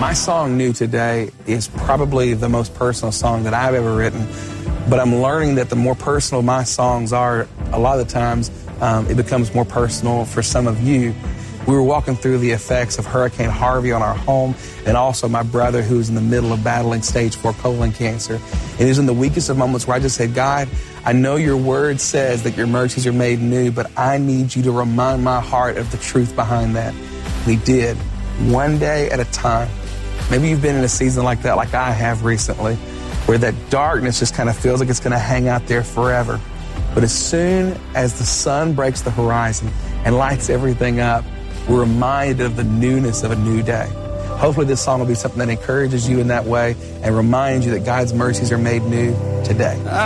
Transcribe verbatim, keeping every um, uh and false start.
My song, New Today, is probably the most personal song that I've ever written, but I'm learning that the more personal my songs are, a lot of the times um, it becomes more personal for some of you. We were walking through the effects of Hurricane Harvey on our home, and also my brother who's in the middle of battling stage four colon cancer. And it was in the weakest of moments where I just said, God, I know your word says that your mercies are made new, but I need you to remind my heart of the truth behind that. We did, one day at a time. Maybe you've been in a season like that, like I have recently, where that darkness just kind of feels like it's going to hang out there forever. But as soon as the sun breaks the horizon and lights everything up, we're reminded of the newness of a new day. Hopefully this song will be something that encourages you in that way and reminds you that God's mercies are made new today.